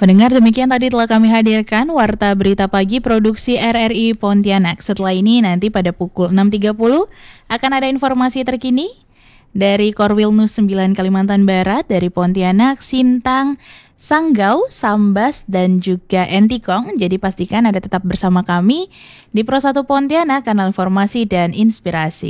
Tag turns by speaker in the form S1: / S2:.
S1: Pendengar, demikian tadi telah kami hadirkan Warta Berita Pagi Produksi RRI Pontianak. Setelah ini nanti pada pukul 6.30 akan ada informasi terkini dari Korwil Nus 9 Kalimantan Barat, dari Pontianak, Sintang, Sanggau, Sambas, dan juga Entikong. Jadi pastikan Anda tetap bersama kami di Pro 1 Pontianak, kanal informasi dan inspirasi.